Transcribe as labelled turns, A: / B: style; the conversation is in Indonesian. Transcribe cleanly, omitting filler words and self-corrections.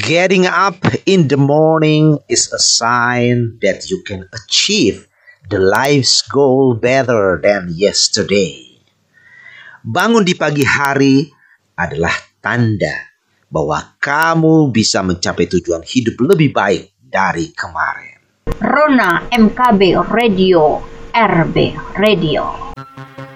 A: Getting up in the morning is a sign that you can achieve the life's goal better than yesterday. Bangun di pagi hari adalah tanda bahwa kamu bisa mencapai tujuan hidup lebih baik dari kemarin.
B: Rona MKB Radio, RB Radio.